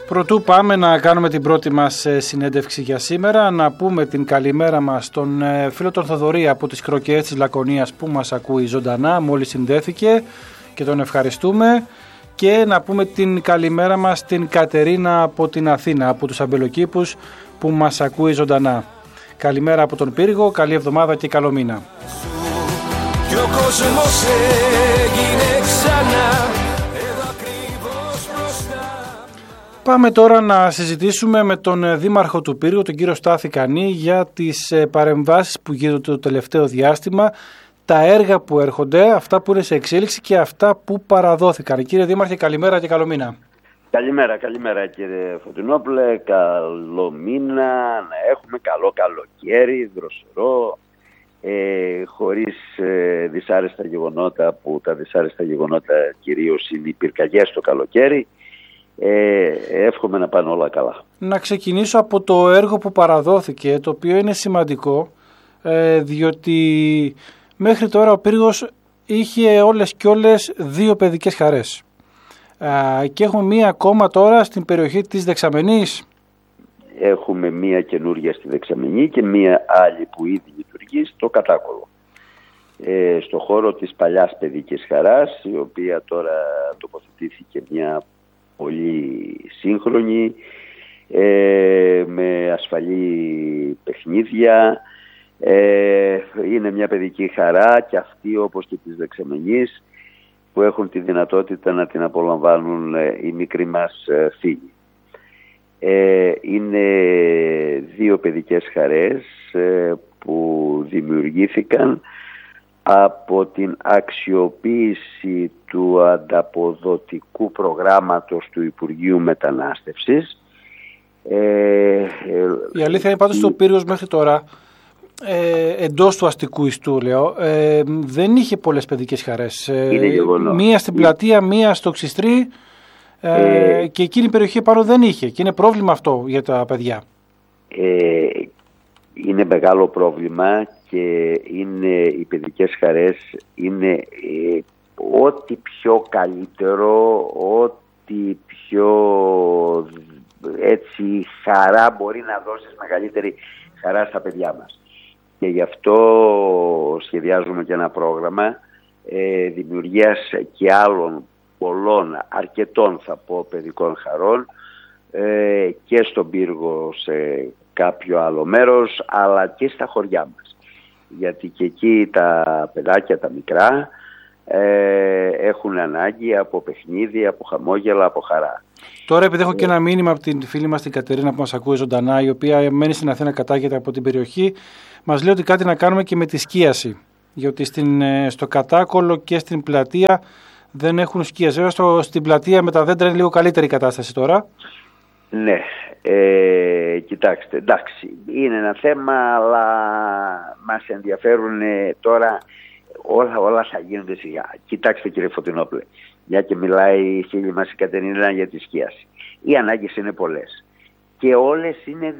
Πρωτού πάμε να κάνουμε την πρώτη μας συνέντευξη για σήμερα, να πούμε την καλημέρα μας στον φίλο τον Θοδωρή από τις Κροκές της Λακωνίας που μας ακούει ζωντανά, μόλις συνδέθηκε και τον ευχαριστούμε, και να πούμε την καλημέρα μας στην Κατερίνα από την Αθήνα, από τους Αμπελοκήπους που μας ακούει ζωντανά. Καλημέρα από τον Πύργο, καλή εβδομάδα και καλό μήνα. Και ο κόσμος έγινε ξανά. Πάμε τώρα να συζητήσουμε με τον Δήμαρχο του Πύργου, τον κύριο Στάθη Κανή, για τις παρεμβάσεις που γίνονται το τελευταίο διάστημα, τα έργα που έρχονται, αυτά που είναι σε εξέλιξη και αυτά που παραδόθηκαν. Κύριε Δήμαρχε, καλημέρα και καλό μήνα. Καλημέρα κύριε Φωτεινόπουλε, καλό μήνα, να έχουμε καλό καλοκαίρι, δροσερό, χωρίς δυσάρεστα γεγονότα, που τα δυσάρεστα γεγονότα κυρίως είναι οι πυρκαγιές το καλοκαίρι. Εύχομαι να πάνε όλα καλά. Να ξεκινήσω από το έργο που παραδόθηκε, το οποίο είναι σημαντικό, διότι μέχρι τώρα ο Πύργος είχε όλες και όλες 2 παιδικές χαρές, και έχουμε μία ακόμα τώρα στην περιοχή της Δεξαμενής. Έχουμε μία καινούργια στη Δεξαμενή και μία άλλη που ήδη λειτουργεί στο Κατάκολο, στο χώρο της παλιάς παιδικής χαράς, η οποία τώρα τοποθετήθηκε μια πολύ σύγχρονη, με ασφαλή παιχνίδια. Είναι μια παιδική χαρά και αυτή, όπως και της Δεξαμενής, που έχουν τη δυνατότητα να την απολαμβάνουν οι μικροί μας φίλοι. Είναι 2 παιδικές χαρές που δημιουργήθηκαν από την αξιοποίηση του ανταποδοτικού προγράμματος του Υπουργείου Μετανάστευσης. Η αλήθεια είναι πάντως ότι ο Πύργος μέχρι τώρα, εντός του αστικού ιστού λέω, δεν είχε πολλές παιδικές χαρές. Μία στην Πλατεία, μία στο Ξιστρί, και εκείνη η περιοχή πάνω δεν είχε, και είναι πρόβλημα αυτό για τα παιδιά. Είναι μεγάλο πρόβλημα και οι παιδικές χαρές είναι ό,τι πιο καλύτερο, ό,τι πιο έτσι χαρά μπορεί να δώσεις, μεγαλύτερη χαρά στα παιδιά μας. Και γι' αυτό σχεδιάζουμε και ένα πρόγραμμα δημιουργίας και άλλων πολλών, αρκετών θα πω, παιδικών χαρών, και στον Πύργο σε κάποιο άλλο μέρος, αλλά και στα χωριά μας. Γιατί και εκεί τα παιδάκια τα μικρά έχουν ανάγκη από παιχνίδι, από χαμόγελα, από χαρά. Τώρα, επειδή έχω και ένα μήνυμα από την φίλη μας την Κατερίνα που μας ακούει ζωντανά, η οποία μένει στην Αθήνα, κατάγεται από την περιοχή, μας λέει ότι κάτι να κάνουμε και με τη σκίαση. Γιατί στο Κατάκολο και στην Πλατεία δεν έχουν σκίαση. Βέβαια στην Πλατεία με τα δέντρα είναι λίγο καλύτερη η κατάσταση τώρα. Ναι, κοιτάξτε, εντάξει, είναι ένα θέμα, αλλά μας ενδιαφέρουν τώρα όλα θα γίνονται σιγά. Κοιτάξτε κύριε Φωτεινόπουλε, μια και μιλάει η φίλη μας η Κατερίνα για τη σκίαση. Οι ανάγκες είναι πολλές και όλες είναι,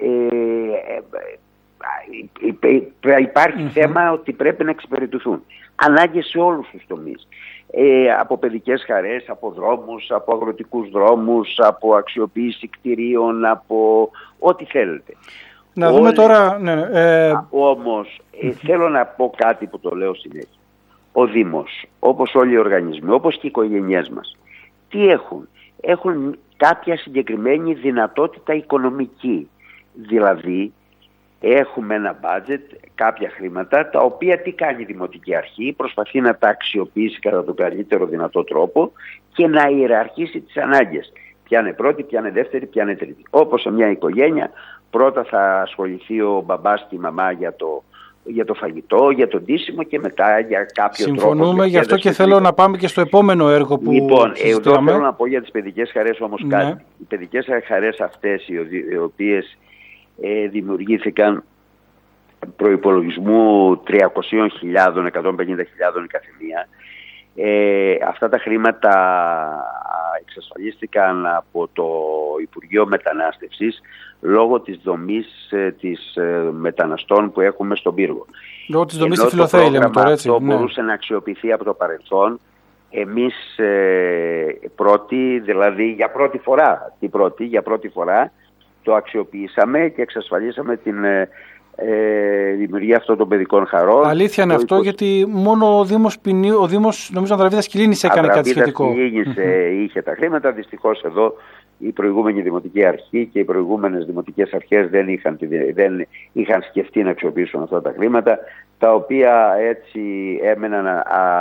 υπάρχει θέμα ότι πρέπει να εξυπηρετηθούν. Ανάγκες σε όλους τους τομείς. Από παιδικές χαρές, από δρόμους, από αγροτικούς δρόμους, από αξιοποίηση κτηρίων, από ό,τι θέλετε. Να δούμε τώρα... Όμως θέλω να πω κάτι που το λέω συνέχεια. Ο Δήμος, όπως όλοι οι οργανισμοί, όπως και οι οικογένειές μας, τι έχουν? Έχουν κάποια συγκεκριμένη δυνατότητα οικονομική. Δηλαδή έχουμε ένα budget, κάποια χρήματα, τα οποία τι κάνει η Δημοτική Αρχή? Προσπαθεί να τα αξιοποιήσει κατά τον καλύτερο δυνατό τρόπο και να ιεραρχήσει τις ανάγκες. Ποια είναι πρώτη, ποια είναι δεύτερη, ποια είναι τρίτη. Όπως σε μια οικογένεια, πρώτα θα ασχοληθεί ο μπαμπάς και η μαμά για το φαγητό, για το ντύσιμο και μετά για κάποιο τρόπο. Συμφωνούμε, γι' αυτό και θέλω να πάμε και στο επόμενο έργο που εδώ θέλω να πω για τις παιδικές χαρές όμως κάτι. Οι παιδικές χαρές αυτές οι οποίες δημιουργήθηκαν προϋπολογισμού 300.000, 150.000 η καθεμία. Αυτά τα χρήματα εξασφαλίστηκαν από το Υπουργείο Μετανάστευσης λόγω της δομής της μεταναστών που έχουμε στον Πύργο. Λόγω της δομής στη Φιλοθέη, λέμε τώρα, έτσι. Αυτό μπορούσε να αξιοποιηθεί από το παρελθόν. εμείς πρώτοι, δηλαδή για πρώτη φορά το αξιοποιήσαμε και εξασφαλίσαμε την δημιουργία αυτών των παιδικών χαρών. Αλήθεια είναι αυτό, γιατί μόνο ο Δήμος νομίζω Ανδραβίδας Κιλίνης έκανε κάτι σχετικό. Είχε τα χρήματα. Δυστυχώς εδώ η προηγούμενη Δημοτική Αρχή και οι προηγούμενες Δημοτικές Αρχές δεν είχαν σκεφτεί να αξιοποιήσουν αυτά τα χρήματα, τα οποία έτσι έμεναν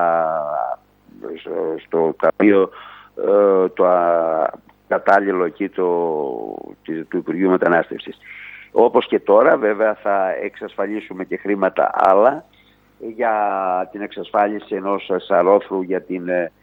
στο ταμείο το κατάλληλο εκεί του Υπουργείου Μετανάστευσης. Όπως και τώρα βέβαια θα εξασφαλίσουμε και χρήματα άλλα για την εξασφάλιση ενός σαρόφρου για την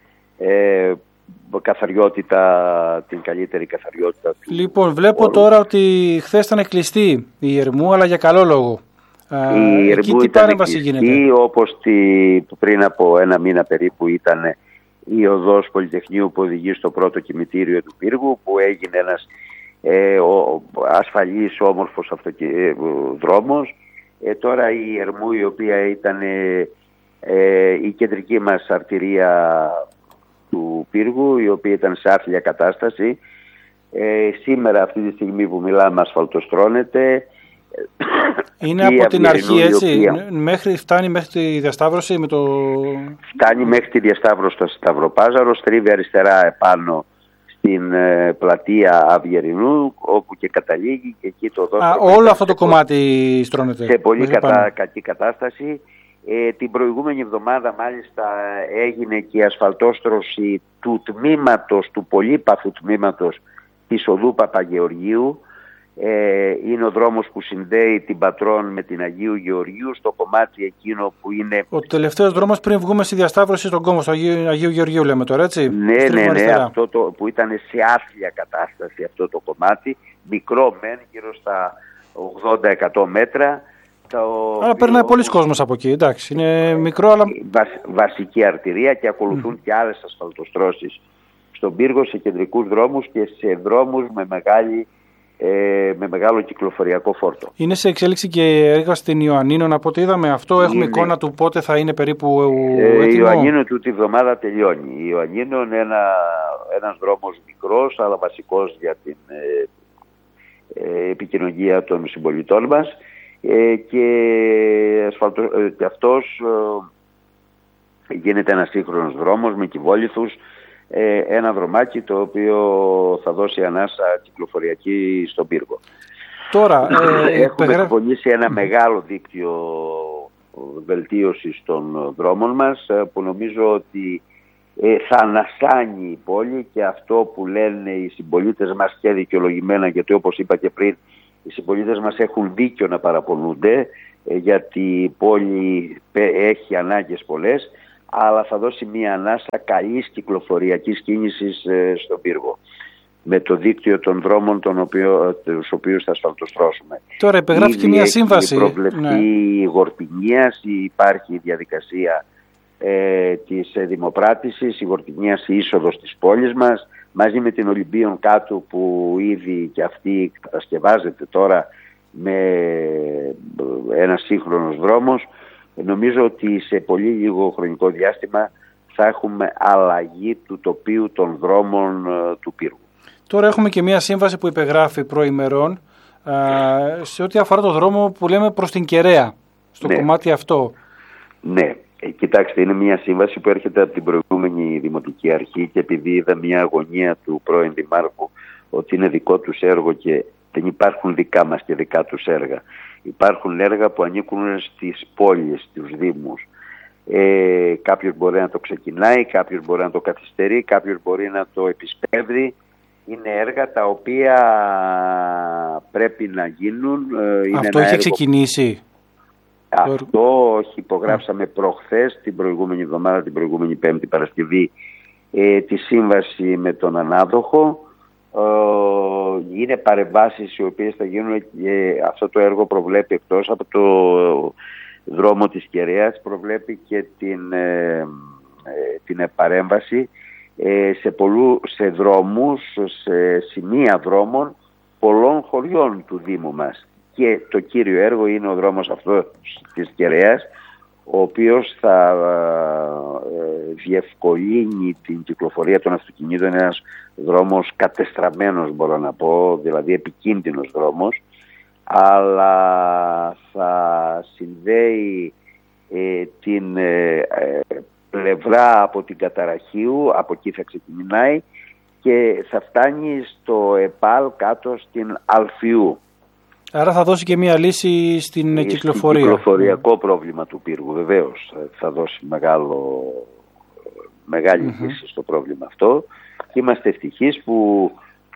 καθαριότητα, την καλύτερη καθαριότητα. Λοιπόν, βλέπω τώρα ότι χθες ήταν κλειστή η Ερμού, αλλά για καλό λόγο. Η Ερμού ήταν κλειστή, όπως πριν από ένα μήνα περίπου ήταν η οδός Πολυτεχνείου που οδηγεί στο πρώτο κημητήριο του Πύργου, που έγινε ένας ασφαλής, όμορφος δρόμος. Τώρα η Ερμού, η οποία ήταν η κεντρική μας αρτηρία του Πύργου, η οποία ήταν σε άθλια κατάσταση, σήμερα αυτή τη στιγμή που μιλάμε ασφαλτοστρώνεται. Είναι από την αρχή, έτσι, φτάνει μέχρι τη διασταύρωση με το... Φτάνει μέχρι τη διασταύρωση στο Σταυροπάζαρο, στρίβει αριστερά επάνω στην πλατεία Αυγερινού, όπου και καταλήγει και εκεί το δώσουμε. Όλο αυτό το κομμάτι στρώνεται. Σε πολύ κακή κατάσταση. Την προηγούμενη εβδομάδα μάλιστα έγινε και η ασφαλτόστρωση του τμήματος, του πολύπαθου τμήματος της οδού Παπαγεωργίου. Είναι ο δρόμος που συνδέει την Πατρών με την Αγίου Γεωργίου, στο κομμάτι εκείνο που είναι... Ο τελευταίος δρόμος πριν βγούμε στη διασταύρωση στον κόμβο, στο Αγίου Γεωργίου λέμε τώρα, έτσι. Ναι, αυτό που ήταν σε άθλια κατάσταση αυτό το κομμάτι, μικρό μεν, γύρω στα 80-100 μέτρα. Άρα περνάει πολλοί κόσμος από εκεί, εντάξει, είναι μικρό αλλά... Βασική αρτηρία και ακολουθούν και άλλες ασφαλτοστρώσεις στον Πύργο, σε κεντρικούς δρόμους και σε δρόμους με μεγάλο κυκλοφοριακό φόρτο. Είναι σε εξέλιξη και έργα στην Ιωαννίνων, από ό,τι είδαμε αυτό. Έχουμε εικόνα του πότε θα είναι περίπου έτοιμο. Η Ιωαννίνων τούτη εβδομάδα τελειώνει. Η Ιωαννίνων ένας δρόμος μικρός, αλλά βασικός για την επικοινωνία των συμπολιτών μας, και αυτός γίνεται ένας σύγχρονος δρόμος με κυβόλιθους, ένα δρομάκι το οποίο θα δώσει ανάσα κυκλοφοριακή στον Πύργο. Τώρα, έχουμε εκπονήσει ένα μεγάλο δίκτυο βελτίωσης των δρόμων μας, που νομίζω ότι θα ανασάνει η πόλη, και αυτό που λένε οι συμπολίτες μας, και δικαιολογημένα, γιατί όπως είπα και πριν, οι συμπολίτες μας έχουν δίκιο να παραπονούνται, γιατί η πόλη έχει ανάγκες πολλές, αλλά θα δώσει μια ανάσα καλής κυκλοφοριακής κίνησης στον Πύργο, με το δίκτυο των δρόμων τους οποίους θα ασφαλτοστρώσουμε. Τώρα υπεγράφηκε μια σύμβαση. Ήδη προβλεφτεί γορτινίας, υπάρχει η διαδικασία της δημοπράτησης, η γορτινίας, η είσοδος της πόλης μας, μαζί με την Ολυμπίων κάτω, που ήδη και αυτή κατασκευάζεται τώρα με ένα σύγχρονος δρόμος. Νομίζω ότι σε πολύ λίγο χρονικό διάστημα θα έχουμε αλλαγή του τοπίου των δρόμων του Πύργου. Τώρα έχουμε και μια σύμβαση που υπεγράφει προημερών σε ό,τι αφορά το δρόμο που λέμε προς την Κεραία, στο κομμάτι αυτό. Ναι, κοιτάξτε, είναι μια σύμβαση που έρχεται από την προηγούμενη Δημοτική Αρχή, και επειδή είδα μια αγωνία του πρώην Δημάρχου ότι είναι δικό τους έργο, και δεν υπάρχουν δικά μας και δικά τους έργα. Υπάρχουν έργα που ανήκουν στις πόλεις, στους δήμους. Κάποιος μπορεί να το ξεκινάει, κάποιος μπορεί να το καθυστερεί, κάποιος μπορεί να το επισπεύδει. Είναι έργα τα οποία πρέπει να γίνουν. Αυτό έχει ξεκινήσει. Αυτό υπογράψαμε προχθές, την προηγούμενη εβδομάδα, την προηγούμενη Πέμπτη Παρασκευή, τη σύμβαση με τον ανάδοχο. Είναι παρεμβάσεις οι οποίες θα γίνουν, αυτό το έργο προβλέπει, εκτός από το δρόμο της Κεραίας, προβλέπει και την παρέμβαση σε δρόμους, σε σημεία δρόμων πολλών χωριών του Δήμου μας. Και το κύριο έργο είναι ο δρόμος αυτό της Κεραίας, ο οποίος θα διευκολύνει την κυκλοφορία των αυτοκινήτων. Είναι ένας δρόμος κατεστραμμένος, μπορώ να πω, δηλαδή επικίνδυνος δρόμος, αλλά θα συνδέει την πλευρά από την Καταραχείου, από εκεί θα ξεκινάει και θα φτάνει στο ΕΠΑΛ κάτω στην Αλφιού. Άρα θα δώσει και μία λύση στην κυκλοφορία. Στο κυκλοφοριακό πρόβλημα του πύργου, βεβαίως θα δώσει μεγάλη λύση στο πρόβλημα αυτό. Και είμαστε ευτυχείς που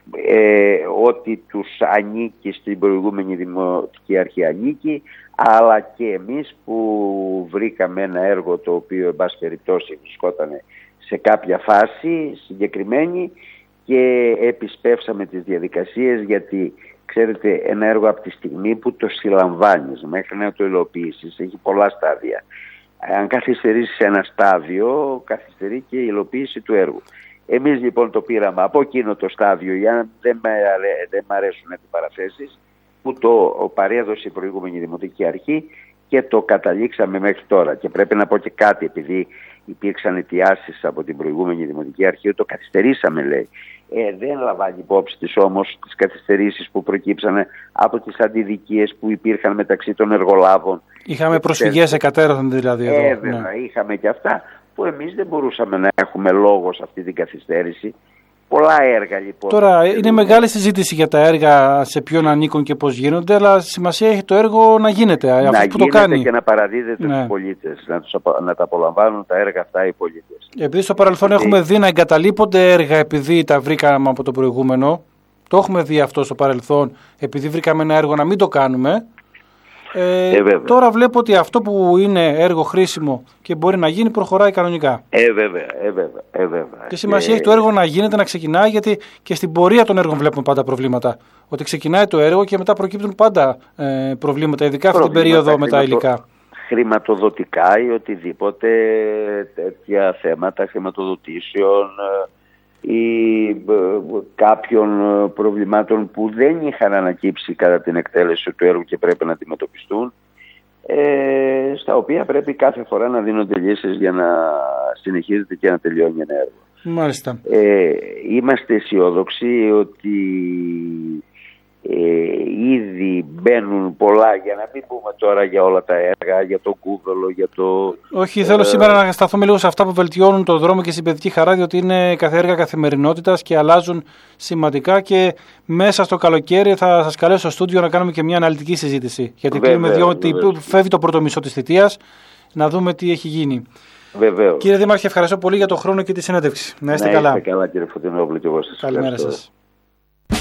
ότι τους ανήκει στην προηγούμενη Δημοτική Αρχή ανήκει, αλλά και εμείς που βρήκαμε ένα έργο το οποίο εν πάση περιπτώσει βρισκόταν σε κάποια φάση συγκεκριμένη και επισπεύσαμε τις διαδικασίες, γιατί ξέρετε, ένα έργο από τη στιγμή που το συλλαμβάνεις μέχρι να το υλοποιήσεις έχει πολλά στάδια. Αν καθυστερήσεις ένα στάδιο, καθυστερεί και η υλοποίηση του έργου. Εμείς λοιπόν το πήραμε από εκείνο το στάδιο, για δεν μ' αρέσουν αντιπαραθέσεις, που το παρέδωσε η προηγούμενη Δημοτική Αρχή και το καταλήξαμε μέχρι τώρα. Και πρέπει να πω και κάτι, επειδή υπήρξαν αιτιάσεις από την προηγούμενη Δημοτική Αρχή, το καθυστερήσαμε, λέει. Δεν λαμβάνει υπόψη της όμως τις καθυστερήσεις που προκύψανε από τις αντιδικίες που υπήρχαν μεταξύ των εργολάβων. Είχαμε προσφυγές εκατέρωθεν δηλαδή εδώ. Βέβαια, είχαμε και αυτά που εμείς δεν μπορούσαμε να έχουμε λόγο σε αυτή την καθυστέρηση. Πολλά έργα λοιπόν. Τώρα είναι μεγάλη συζήτηση για τα έργα, σε ποιον ανήκουν και πώς γίνονται, αλλά σημασία έχει το έργο να γίνεται. Να αυτό γίνεται που το κάνει. Και να παραδίδεται στους πολίτες, να τα απολαμβάνουν τα έργα αυτά οι πολίτες. Επειδή στο παρελθόν έχουμε δει να εγκαταλείπονται έργα επειδή τα βρήκαμε από το προηγούμενο, το έχουμε δει αυτό στο παρελθόν, επειδή βρήκαμε ένα έργο να μην το κάνουμε. Τώρα βλέπω ότι αυτό που είναι έργο χρήσιμο και μπορεί να γίνει προχωράει κανονικά. Βέβαια. Και σημασία έχει το έργο να γίνεται, να ξεκινάει, γιατί και στην πορεία των έργων βλέπουμε πάντα προβλήματα. Ότι ξεκινάει το έργο και μετά προκύπτουν πάντα προβλήματα, ειδικά αυτή την περίοδο με τα υλικά. Χρηματοδοτικά ή οτιδήποτε τέτοια θέματα χρηματοδοτήσεων ή κάποιων προβλημάτων που δεν είχαν ανακύψει κατά την εκτέλεση του έργου και πρέπει να αντιμετωπιστούν, στα οποία πρέπει κάθε φορά να δίνονται λύσεις για να συνεχίζεται και να τελειώνει ένα έργο. Μάλιστα. Είμαστε αισιόδοξοι ότι ήδη μπαίνουν πολλά, για να μην πούμε τώρα για όλα τα έργα, για το κούβελο, για το... Όχι, θέλω σήμερα να σταθούμε λίγο σε αυτά που βελτιώνουν το δρόμο και στην παιδική χαρά, διότι είναι έργα καθημερινότητας και αλλάζουν σημαντικά, και μέσα στο καλοκαίρι θα σας καλέσω στο στούντιο να κάνουμε και μια αναλυτική συζήτηση, γιατί φεύγει το πρώτο μισό της θητείας, να δούμε τι έχει γίνει. Βεβαίως. Κύριε Δήμαρχε, ευχαριστώ πολύ για τον χρόνο και τη συνέντευξη. Να είστε καλά. Να είστε καλά, κύριε Φωτεινόπουλο, και εγώ σας ευχαριστώ. Καλημέρα σας.